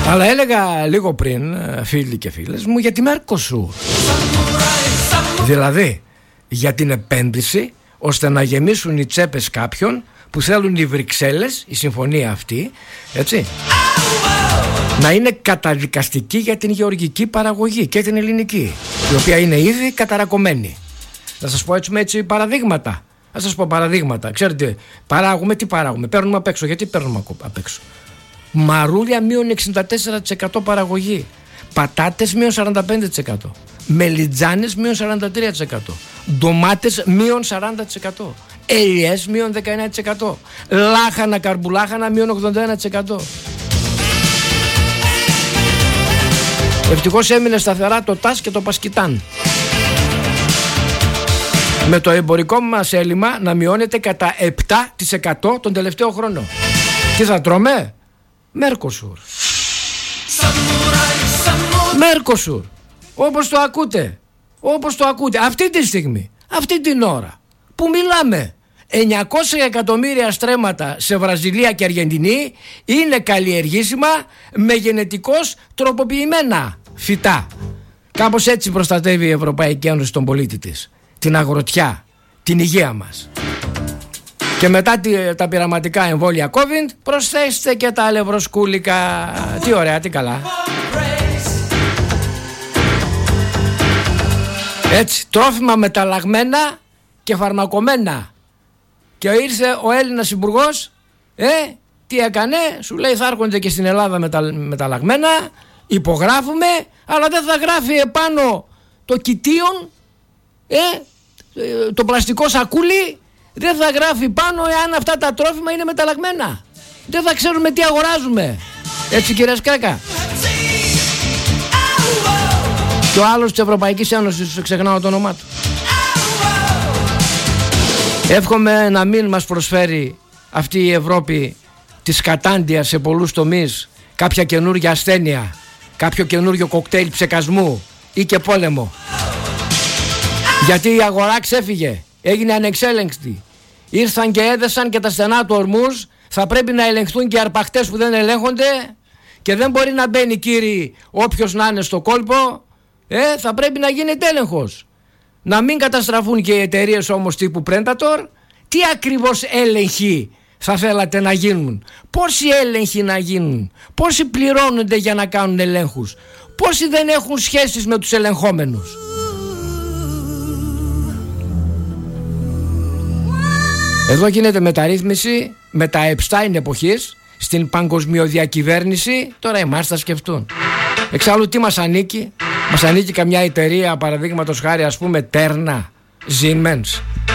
Αλλά έλεγα λίγο πριν, φίλοι και φίλες μου, για τη Mercosur. Δηλαδή για την επένδυση ώστε να γεμίσουν οι τσέπες κάποιων που θέλουν οι Βρυξέλλες, η συμφωνία αυτή, έτσι, να είναι καταδικαστική για την γεωργική παραγωγή και την ελληνική, η οποία είναι ήδη καταρακωμένη. Θα σας πω έτσι παραδείγματα. Θα σας πω παραδείγματα. Ξέρετε, παράγουμε, τι παράγουμε? Παίρνουμε απ' έξω. Γιατί παίρνουμε απ' έξω? Μαρούλια μείον 64% παραγωγή. Πατάτες μείον 45%. Μελιτζάνες μείον 43%. Ντομάτες μείον 40%. Ελιές μείον 19%. Λάχανα, καρμπουλάχανα μείον 81%. Ευτυχώς έμεινε σταθερά το ΤΑΣ και το Πασκιτάν, με το εμπορικό μας έλλειμμα να μειώνεται κατά 7% τον τελευταίο χρόνο. Τι θα τρώμε? Mercosur. Mercosur. Όπως το ακούτε. Όπως το ακούτε. Αυτή τη στιγμή, αυτή την ώρα που μιλάμε, 900 εκατομμύρια στρέμματα σε Βραζιλία και Αργεντινή είναι καλλιεργήσιμα με γενετικώς τροποποιημένα φυτά. Κάπως έτσι προστατεύει η Ευρωπαϊκή Ένωση τον πολίτη της, την αγροτιά, την υγεία μας. Και μετά τα πειραματικά εμβόλια COVID προσθέστε και τα αλευροσκούλικα. Τι ωραία, τι καλά. Έτσι, τρόφιμα μεταλλαγμένα και φαρμακομένα. Και ήρθε ο Έλληνας υπουργός, τι έκανε? Σου λέει θα έρχονται και στην Ελλάδα μεταλλαγμένα, υπογράφουμε, αλλά δεν θα γράφει επάνω το κοιτίον, το πλαστικό σακούλι, δεν θα γράφει πάνω εάν αυτά τα τρόφιμα είναι μεταλλαγμένα. Δεν θα ξέρουμε τι αγοράζουμε. Έτσι, κύριε Σκάκα? Και ο άλλος της Ευρωπαϊκής Ένωσης, ξεχνάω το όνομά του. Εύχομαι να μην μας προσφέρει αυτή η Ευρώπη της κατάντιας σε πολλούς τομείς κάποια καινούργια ασθένεια, κάποιο καινούργιο κοκτέιλ ψεκασμού ή και πόλεμο. Γιατί η αγορά ξέφυγε, έγινε ανεξέλεγκτη. Ήρθαν και έδεσαν και τα στενά του Ορμούζ. Θα πρέπει να ελεγχθούν και οι αρπακτές που δεν ελέγχονται. Και δεν μπορεί να μπαίνει, κύριοι, όποιος να είναι στο κόλπο. Θα πρέπει να γίνεται έλεγχος. Να μην καταστραφούν και οι εταιρείες όμως τύπου Predator. Τι ακριβώς έλεγχοι θα θέλατε να γίνουν? Πόσοι έλεγχοι να γίνουν? Πόσοι πληρώνονται για να κάνουν ελέγχους? Πόσοι δεν έχουν σχέσεις με τους ελεγχόμενους? Εδώ γίνεται μεταρρύθμιση με τα Epstein εποχής στην παγκοσμιοδιακυβέρνηση. Τώρα εμάς θα σκεφτούν. Εξάλλου τι μας ανήκει? Μας ανήκει καμιά εταιρεία, παραδείγματος χάρη, ας πούμε Τέρνα, Siemens,